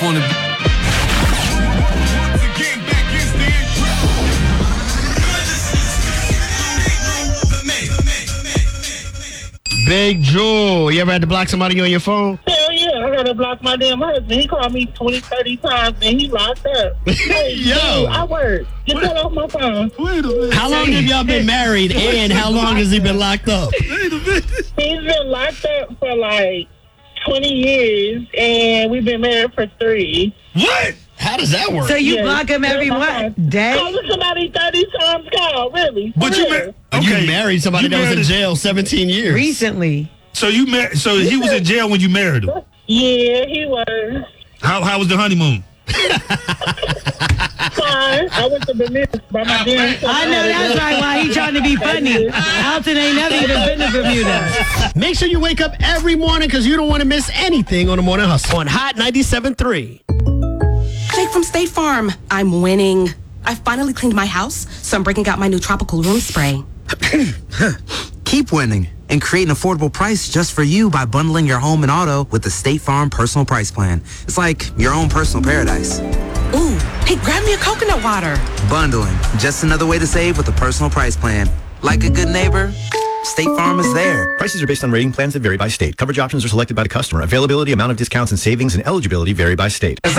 on the... Big Jewel, you ever had to block somebody on your phone? Hell yeah, I gotta block my damn husband. He called me 20, 30 times and he locked up. Hey, Yo. dude, I work. Get that off my phone. Wait a minute. How long have y'all been married and how long has he been locked up? Wait a minute. He's been locked up for like 20 years and we've been married for 3. What? How does that work? So you Yeah. block him every what? Day? Calling somebody 30 times, call, really. For But you real. You married somebody that was in jail 17 years. Recently. So you so he was in jail when you married him. Yeah, he was. How was the honeymoon? Fine. I went to Bermuda by my damn self. I know that's right. Why he trying to be funny? Alton ain't never even been to Bermuda. Make sure you wake up every morning because you don't want to miss anything on the Morning Hustle. On Hot 97.3. Jake from State Farm. I'm winning. I finally cleaned my house, so I'm breaking out my new tropical room spray. Keep winning and create an affordable price just for you by bundling your home and auto with the State Farm Personal Price Plan. It's like your own personal paradise. Ooh, hey, grab me a coconut water. Bundling, just another way to save with a personal price plan. Like a good neighbor, State Farm is there. Prices are based on rating plans that vary by state. Coverage options are selected by the customer. Availability, amount of discounts and savings, and eligibility vary by state.